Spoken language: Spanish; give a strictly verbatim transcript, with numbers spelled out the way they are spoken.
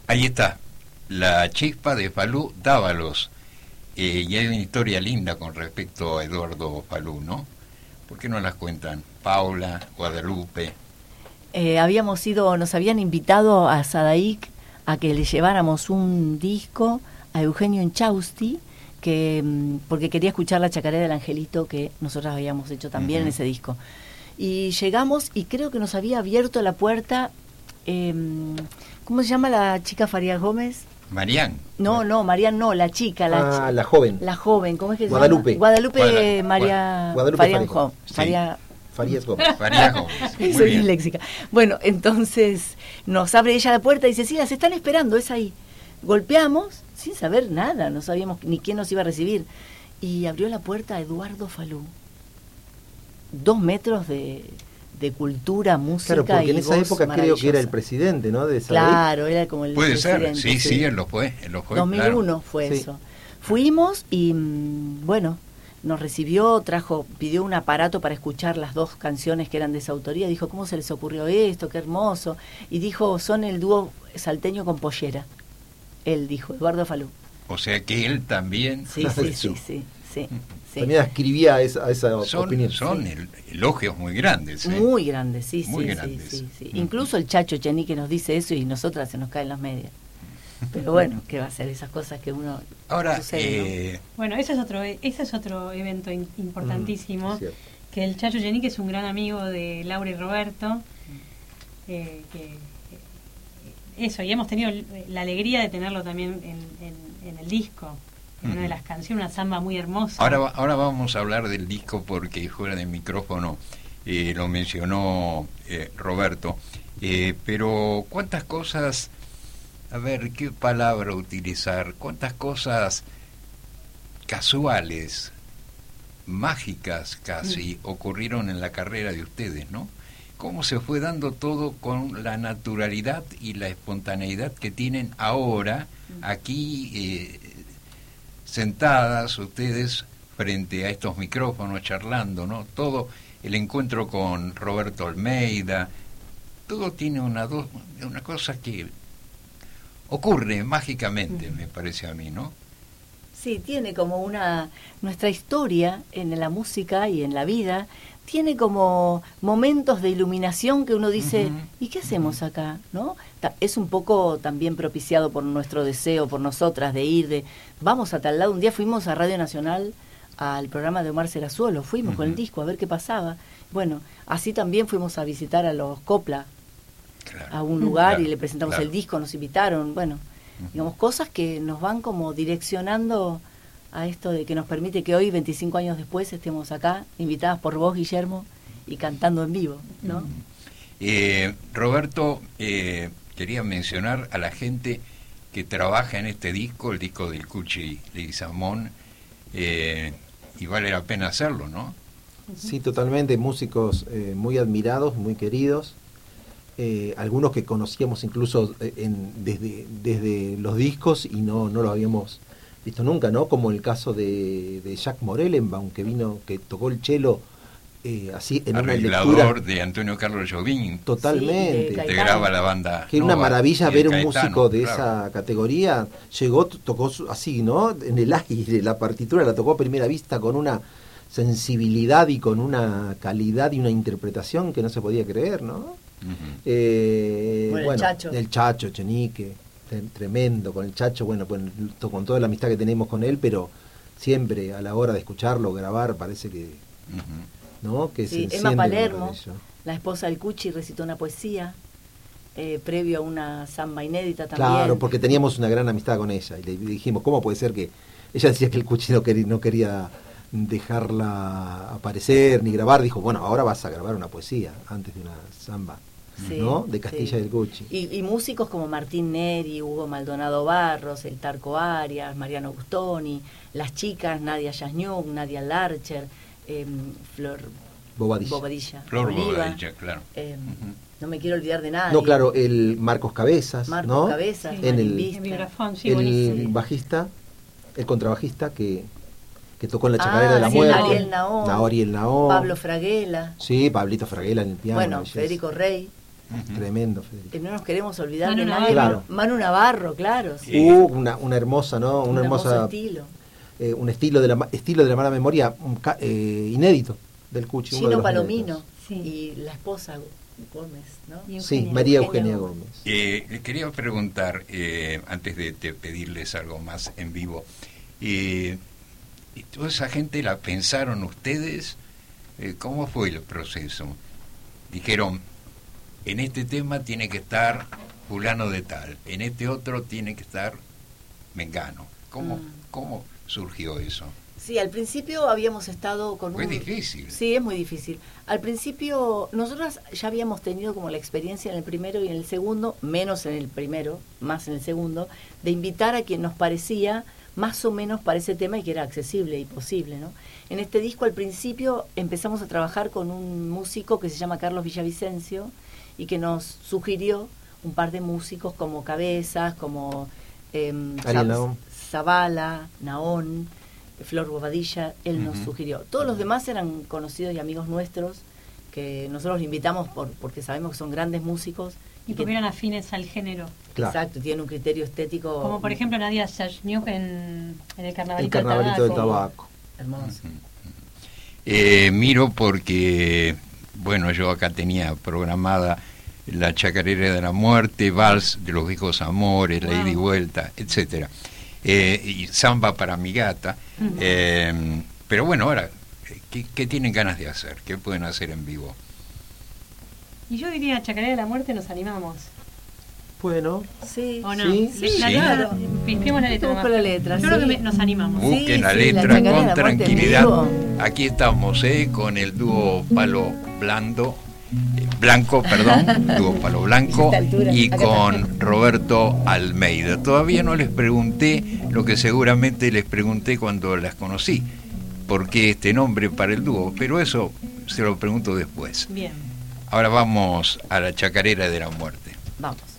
Ahí está, La Chispa de Falú Dávalos. Eh, y hay una historia linda con respecto a Eduardo Falú, ¿no? ¿Por qué no las cuentan? Paula, Guadalupe. Eh, habíamos ido, nos habían invitado a Sadaic a que le lleváramos un disco a Eugenio Inchausti, que porque quería escuchar la chacarera del Angelito que nosotros habíamos hecho también uh-huh. en ese disco. Y llegamos y creo que nos había abierto la puerta, eh, ¿cómo se llama la chica Farías Gómez? Marián. No, no, Marián no, la chica. La ah, la joven. La joven, ¿cómo es que Guadalupe. se llama? Guadalupe. Guadalupe. María... Guadalupe Farías Farías. Sí. Faría... Farías Gómez. Farías Gómez. Soy disléxica. Bueno, entonces nos abre ella la puerta y dice, sí, las están esperando, es ahí. Golpeamos, sin saber nada, no sabíamos ni quién nos iba a recibir. Y abrió la puerta a Eduardo Falú. Dos metros de... de cultura, música claro, porque y en esa época creo que era el presidente, ¿no? De claro, era como el Puede presidente. ser, sí, sí, sí, él lo fue. Él lo fue dos mil uno claro. fue sí. eso. Fuimos y, bueno, nos recibió, trajo, pidió un aparato para escuchar las dos canciones que eran de esa autoría. Dijo, ¿cómo se les ocurrió esto? Qué hermoso. Y dijo, son el dúo salteño con pollera. Él dijo, Eduardo Falú. O sea que él también... Sí, sí, sí, sí, sí. Sí. También escribía esa, esa son, opinión. Son sí. elogios muy grandes. ¿eh? Muy grandes, sí, muy sí, grandes. sí, sí, sí. Mm. Incluso el Chacho Chenique nos dice eso y nosotras se nos caen las medias. Pero bueno, ¿qué va a ser? Esas cosas que uno... Ahora, sucede, eh... ¿no? Bueno, ese es otro, ese es otro evento in, importantísimo, mm, que el Chacho Chenique es un gran amigo de Laura y Roberto, eh, que eso, y hemos tenido la alegría de tenerlo también en, en, en el disco. Una de las canciones, una samba muy hermosa. Ahora, ahora vamos a hablar del disco porque fuera del micrófono eh, lo mencionó eh, Roberto. Eh, pero cuántas cosas, a ver, qué palabra utilizar, cuántas cosas casuales, mágicas casi, mm. ocurrieron en la carrera de ustedes, ¿no? Cómo se fue dando todo con la naturalidad y la espontaneidad que tienen ahora aquí... Eh, sentadas ustedes frente a estos micrófonos charlando, ¿no? Todo el encuentro con Roberto Almeida, todo tiene una do, una cosa que ocurre mágicamente, me parece a mí, ¿no? Sí, tiene como una... Nuestra historia en la música y en la vida tiene como momentos de iluminación que uno dice, uh-huh. ¿y qué hacemos acá? ¿No? Es un poco también propiciado por nuestro deseo, por nosotras, de ir, de vamos a tal lado. Un día fuimos a Radio Nacional al programa de Omar Serazuelo, fuimos uh-huh. con el disco a ver qué pasaba. Bueno, así también fuimos a visitar a los Copla, claro. a un lugar, claro, y le presentamos claro. el disco, nos invitaron, bueno, uh-huh. digamos, cosas que nos van como direccionando a esto de que nos permite que hoy, veinticinco años después, estemos acá, invitadas por vos, Guillermo, y cantando en vivo, ¿no? Uh-huh. eh, Roberto, eh, quería mencionar a la gente que trabaja en este disco, el disco del Cuchi Leguizamón, eh, y vale la pena hacerlo, ¿no? Sí, totalmente, músicos eh, muy admirados, muy queridos, eh, algunos que conocíamos incluso en, desde, desde los discos y no, no los habíamos visto nunca, ¿no? Como el caso de, de Jacques Morellenbaum, que vino, que tocó el cello eh, así en arreglador una lectura de Antonio Carlos Jobim, totalmente, sí, integraba la banda que era una maravilla ver un Caetano, músico de claro. esa categoría. Llegó, tocó así, ¿no? En el aire, la partitura la tocó a primera vista con una sensibilidad y con una calidad y una interpretación que no se podía creer, ¿no? Uh-huh. eh, bueno, bueno, el Chacho, el Chacho Chenique, tremendo con el Chacho, bueno, pues con toda la amistad que tenemos con él, pero siempre a la hora de escucharlo, grabar, parece que uh-huh. ¿no? Que sí, se Emma Palermo, la esposa del Cuchi, recitó una poesía eh, previo a una samba inédita también. Claro, porque teníamos una gran amistad con ella y le dijimos, ¿cómo puede ser que ella decía que el Cuchi no quería, no quería dejarla aparecer ni grabar? Dijo, bueno, ahora vas a grabar una poesía antes de una samba. Sí, ¿no? De Castilla sí. del Cuchi. Y, y músicos como Martín Neri, Hugo Maldonado Barros, el Tarco Arias, Mariano Gustoni, las chicas, Nadia Yasñuk, Nadia Larcher, eh, Flor Bobadilla. Bobadilla. Flor Oliva, Bobadilla, claro. Eh, uh-huh. No me quiero olvidar de nadie. No, claro, el Marcos Cabezas, Marcos ¿no? Cabezas, en el, el vibrafón, sí, el buenísimo. bajista, el contrabajista que que tocó en la chacarera ah, de la sí, muerte. Ariel Naón, Ariel Naón. Pablo Fraguela. Sí, Pablito Fraguela en el piano. Bueno, Federico Rey. Uh-huh. Tremendo, Federico. Que no nos queremos olvidar Manu de nadie. Navarro. Claro. Manu Navarro, claro. Sí. Sí. Uh, una, una hermosa, ¿no? Una Un hermosa... hermoso estilo. eh, un estilo de la ma- estilo de la mala memoria un ca- eh, inédito del Cuchi. uno de Chino los Palomino inéditos. Sí. y la esposa Gómez, ¿no? Y Sí, Eugenia. María Eugenia Eugenia Gómez. Gómez. Eh, les quería preguntar, eh, antes de, de pedirles algo más en vivo, eh, ¿y toda esa gente la pensaron ustedes? Eh, ¿Cómo fue el proceso? Dijeron, en este tema tiene que estar fulano de tal, en este otro tiene que estar mengano. ¿Cómo, Mm. cómo surgió eso? Sí, al principio habíamos estado con Fue un... difícil. Sí, es muy difícil. Al principio, nosotras ya habíamos tenido como la experiencia en el primero y en el segundo, menos en el primero, más en el segundo, de invitar a quien nos parecía más o menos para ese tema y que era accesible y posible, ¿no? En este disco, al principio, empezamos a trabajar con un músico que se llama Carlos Villavicencio y que nos sugirió un par de músicos como Cabezas, como eh, Ariel Naón. Zavala, Naón, Flor Bobadilla, él nos Ujú. sugirió. Todos los demás eran conocidos y amigos nuestros, que nosotros los invitamos por porque sabemos que son grandes músicos. Y que- porque eran afines al género. Claro. Exacto, tienen un criterio estético Como por ejemplo Nadia Shashniuk en, en el Carnavalito, El Carnavalito del del Tabaco. Tabaco. hermoso. Eh, miro porque, bueno, yo acá tenía programada la Chacarera de la Muerte, Vals de los Viejos Amores, La Ida y Wow. Vuelta, etcétera, eh, y Samba para mi gata. Ujú. Eh, pero bueno, ahora, ¿qué, ¿qué tienen ganas de hacer? ¿Qué pueden hacer en vivo? Y yo diría, Chacarera de la Muerte, nos animamos. Bueno, Sí, ¿O no? Sí, Le- sí. la letra, inspiremos la letra. Busco nomás. la letra, Yo creo sí. que me- nos animamos. Sí, Busquen la sí, letra la Chacarera de con la Muerte en tranquilidad. vivo. Aquí estamos, ¿eh? Con el dúo Palo Blando, eh, Blanco, perdón, dúo Palo Blanco, A esta altura, y acá con Roberto Almeida. Todavía no les pregunté lo que seguramente les pregunté cuando las conocí, por qué este nombre para el dúo, pero eso se lo pregunto después. Bien. Ahora vamos a la Chacarera de la Muerte. Vamos.